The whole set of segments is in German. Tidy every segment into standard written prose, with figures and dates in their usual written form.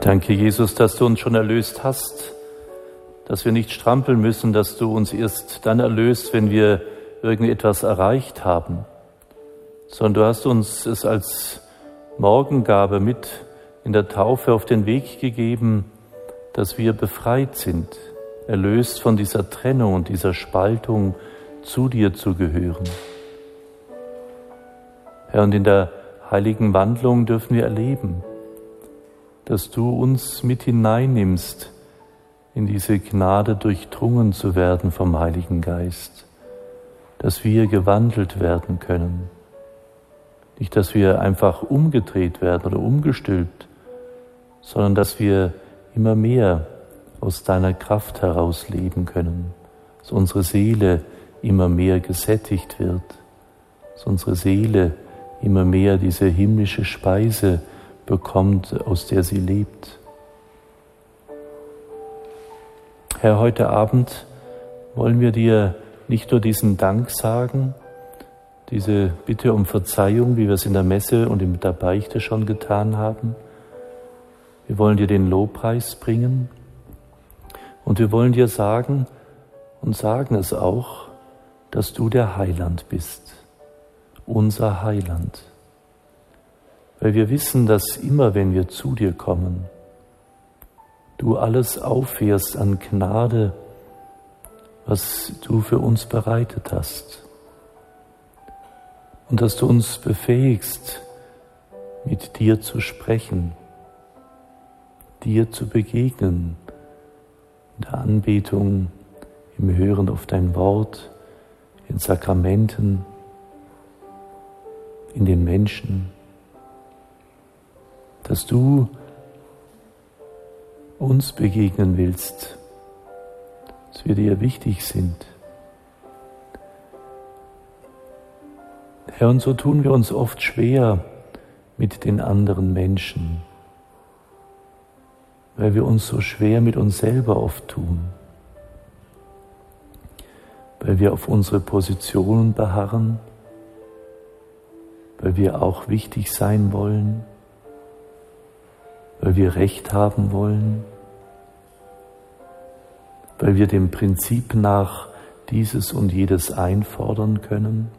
Danke, Jesus, dass du uns schon erlöst hast, dass wir nicht strampeln müssen, dass du uns erst dann erlöst, wenn wir irgendetwas erreicht haben, sondern du hast uns es als Morgengabe mit in der Taufe auf den Weg gegeben, dass wir befreit sind, erlöst von dieser Trennung und dieser Spaltung, zu dir zu gehören. Herr, und in der heiligen Wandlung dürfen wir erleben, dass du uns mit hineinnimmst, in diese Gnade durchdrungen zu werden vom Heiligen Geist, dass wir gewandelt werden können. Nicht, dass wir einfach umgedreht werden oder umgestülpt, sondern dass wir immer mehr aus deiner Kraft heraus leben können, dass unsere Seele immer mehr gesättigt wird, dass unsere Seele immer mehr diese himmlische Speise bekommt, aus der sie lebt. Herr, heute Abend wollen wir dir nicht nur diesen Dank sagen, diese Bitte um Verzeihung, wie wir es in der Messe und in der Beichte schon getan haben. Wir wollen dir den Lobpreis bringen und wir wollen dir sagen und sagen es auch, dass du der Heiland bist, unser Heiland. Weil wir wissen, dass immer, wenn wir zu dir kommen, du alles auffährst an Gnade, was du für uns bereitet hast. Und dass du uns befähigst, mit dir zu sprechen, dir zu begegnen, in der Anbetung, im Hören auf dein Wort, in Sakramenten, in den Menschen, dass du uns begegnen willst, dass wir dir wichtig sind. Herr, und so tun wir uns oft schwer mit den anderen Menschen, weil wir uns so schwer mit uns selber oft tun, weil wir auf unsere Positionen beharren, weil wir auch wichtig sein wollen, weil wir Recht haben wollen, weil wir dem Prinzip nach dieses und jedes einfordern können.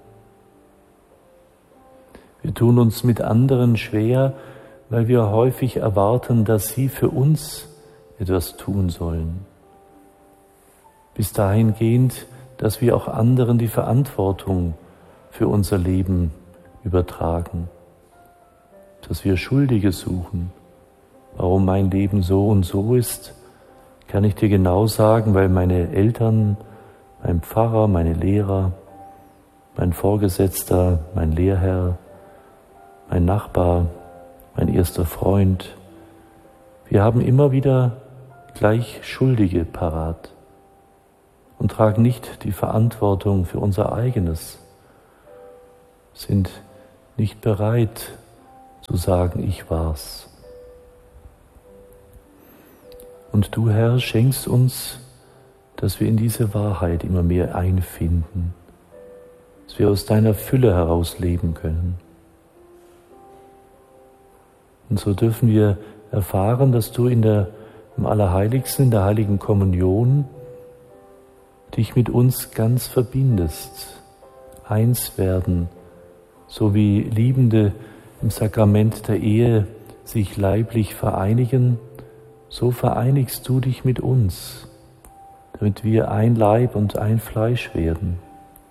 Wir tun uns mit anderen schwer, weil wir häufig erwarten, dass sie für uns etwas tun sollen. Bis dahingehend, dass wir auch anderen die Verantwortung für unser Leben übertragen, dass wir Schuldige suchen. Warum mein Leben so und so ist, kann ich dir genau sagen, weil meine Eltern, mein Pfarrer, meine Lehrer, mein Vorgesetzter, mein Lehrherr, mein Nachbar, mein erster Freund, wir haben immer wieder gleich Schuldige parat und tragen nicht die Verantwortung für unser Eigenes, sind nicht bereit zu sagen, ich war's. Und du, Herr, schenkst uns, dass wir in diese Wahrheit immer mehr einfinden, dass wir aus deiner Fülle heraus leben können. Und so dürfen wir erfahren, dass du im Allerheiligsten, in der Heiligen Kommunion, dich mit uns ganz verbindest, eins werden, so wie Liebende im Sakrament der Ehe sich leiblich vereinigen, so vereinigst du dich mit uns, damit wir ein Leib und ein Fleisch werden.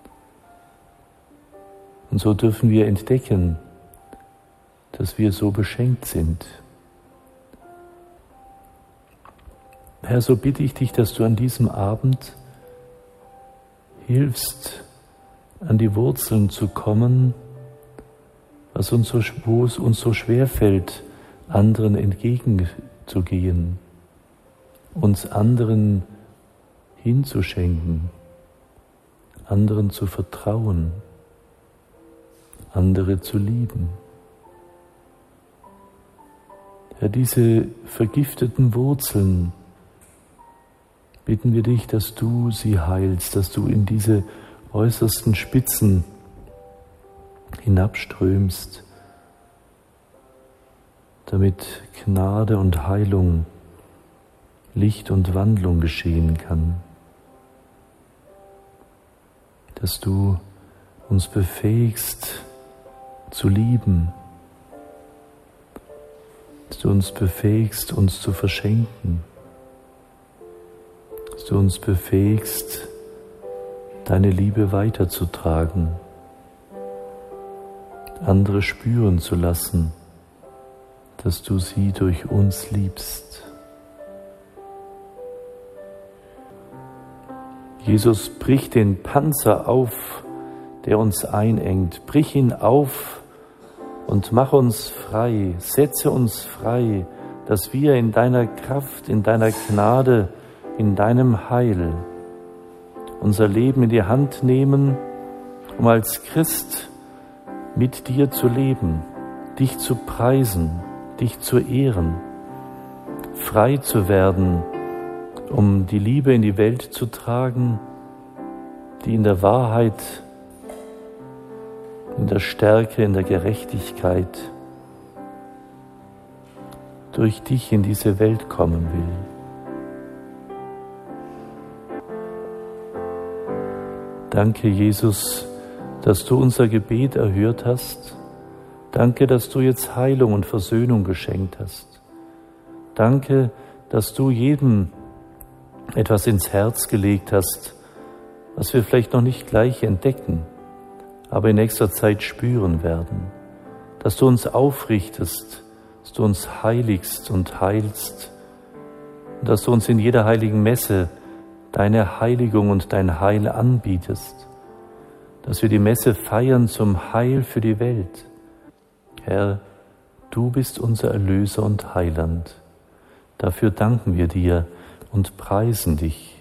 Und so dürfen wir entdecken, dass wir so beschenkt sind. Herr, so bitte ich dich, dass du an diesem Abend hilfst, an die Wurzeln zu kommen, wo es uns so schwer fällt, anderen entgegenzugehen, uns anderen hinzuschenken, anderen zu vertrauen, andere zu lieben. Herr, diese vergifteten Wurzeln, bitten wir dich, dass du sie heilst, dass du in diese äußersten Spitzen hinabströmst, damit Gnade und Heilung, Licht und Wandlung geschehen kann. Dass du uns befähigst zu lieben, dass du uns befähigst, uns zu verschenken, dass du uns befähigst, deine Liebe weiterzutragen, andere spüren zu lassen, dass du sie durch uns liebst. Jesus, brich den Panzer auf, der uns einengt. Brich ihn auf und mach uns frei, setze uns frei, dass wir in deiner Kraft, in deiner Gnade, in deinem Heil unser Leben in die Hand nehmen, um als Christ mit dir zu leben, dich zu preisen, dich zu ehren, frei zu werden, um die Liebe in die Welt zu tragen, die in der Wahrheit, in der Stärke, in der Gerechtigkeit durch dich in diese Welt kommen will. Danke, Jesus, dass du unser Gebet erhört hast. Danke, dass du jetzt Heilung und Versöhnung geschenkt hast. Danke, dass du jedem etwas ins Herz gelegt hast, was wir vielleicht noch nicht gleich entdecken, aber in nächster Zeit spüren werden. Dass du uns aufrichtest, dass du uns heiligst und heilst und dass du uns in jeder heiligen Messe deine Heiligung und dein Heil anbietest, dass wir die Messe feiern zum Heil für die Welt. Herr, du bist unser Erlöser und Heiland. Dafür danken wir dir und preisen dich.